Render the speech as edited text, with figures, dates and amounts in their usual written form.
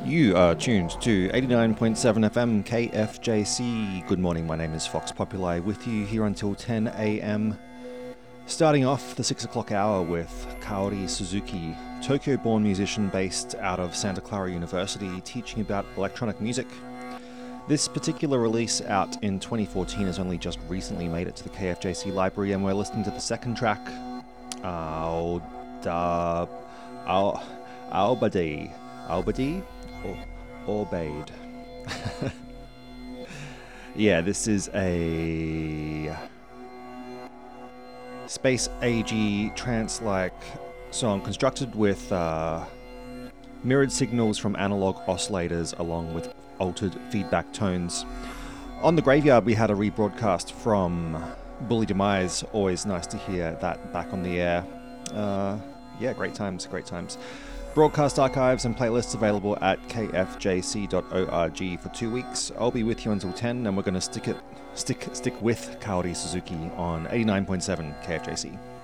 You are tuned to 89.7 FM KFJC. Good morning, my name is Fox Populi with you here until 10 a.m. Starting off the 6 o'clock hour with Kaori Suzuki, Tokyo-born musician based out of Santa Clara University, teaching about electronic music. This particular release out in 2014 has only just recently made it to the KFJC library, and we're listening to the second track, Aobade. Obeyed. Yeah, this is a space agey trance-like song constructed with mirrored signals from analog oscillators along with altered feedback tones. On the Graveyard we had a rebroadcast from Bully Demise. Always nice to hear that back on the air. Yeah, great times. Broadcast archives and playlists available at kfjc.org for 2 weeks. I'll be with you until 10, and we're going to stick with Kaori Suzuki on 89.7 KFJC.